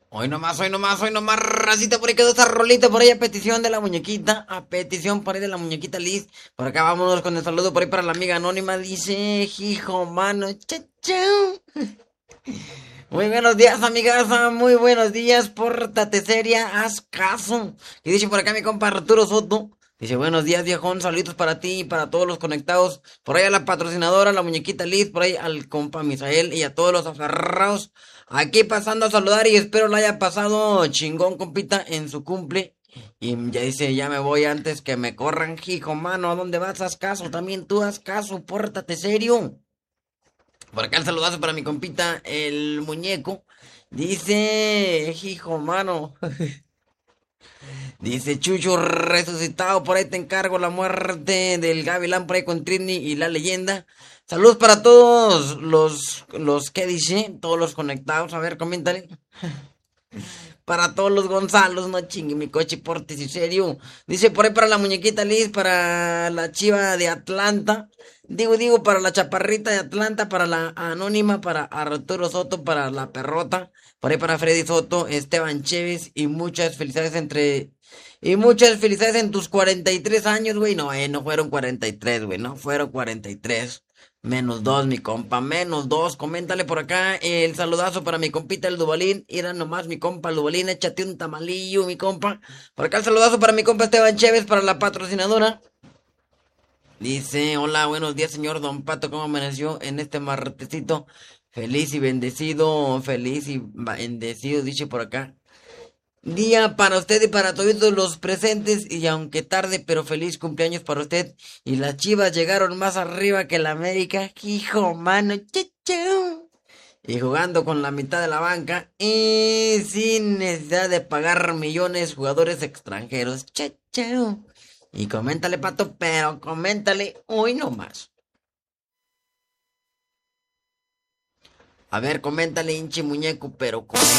Hoy nomás, racita, por ahí quedó esa rolita por ahí a petición de la muñequita, a petición por ahí de la muñequita Liz. Por acá vámonos con el saludo por ahí para la amiga anónima, dice, hijo mano, chao. Muy buenos días, amigaza, muy buenos días, pórtate seria, haz caso. Y dice por acá mi compa Arturo Soto, dice, buenos días, viejón, saluditos para ti y para todos los conectados. Por ahí a la patrocinadora, la muñequita Liz, por ahí al compa Misael y a todos los aferrados. Aquí pasando a saludar y espero la haya pasado chingón, compita, en su cumple. Y ya dice, ya me voy antes que me corran, hijo, mano, ¿a dónde vas? Haz caso, también tú haz caso, pórtate serio. Por acá el saludazo para mi compita, el muñeco. Dice, hijo, mano. Dice Chucho resucitado. Por ahí te encargo la muerte del Gavilán. Por ahí con Trini y la leyenda. Saludos para todos los que dice, todos los conectados. A ver, coméntale. Para todos los Gonzalos, no chingue mi coche, portes y serio. Dice por ahí para la muñequita Liz, para la chiva de Atlanta. Digo, para la chaparrita de Atlanta, para la anónima, para Arturo Soto, para la perrota. Por ahí para Freddy Soto, Esteban Chévez y muchas felicidades y muchas felicidades en tus 43 años, güey. No, no fueron 43, güey, no fueron 43. -2, mi compa, -2. Coméntale por acá el saludazo para mi compita el Dubalín. Era nomás mi compa el Dubalín, échate un tamalillo, mi compa. Por acá el saludazo para mi compa Esteban Chévez, para la patrocinadora. Dice, hola, buenos días, señor Don Pato, ¿cómo amaneció en este martesito? Feliz y bendecido, dice por acá. Día para usted y para todos los presentes y aunque tarde pero feliz cumpleaños para usted y las Chivas llegaron más arriba que la América, hijo mano, chau. Y jugando con la mitad de la banca y sin necesidad de pagar millones jugadores extranjeros, chau. Y coméntale pato, pero coméntale hoy nomás. A ver, coméntale hinche muñeco, pero